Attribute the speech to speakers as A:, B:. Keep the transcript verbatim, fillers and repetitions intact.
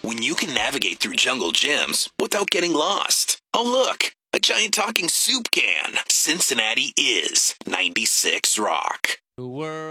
A: when you can navigate through jungle gyms without getting lost? Oh, look, a giant talking soup can. Cincinnati is ninety-six Rock.
B: The world.